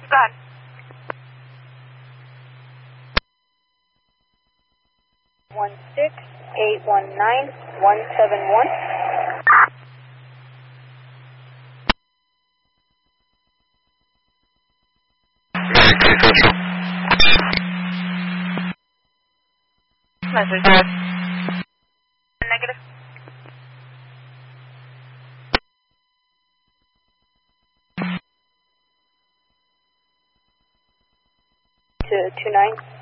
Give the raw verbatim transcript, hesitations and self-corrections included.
Go ahead. One six eight one nine one seven one. Okay, gotcha. Message red. Negative. To two nine.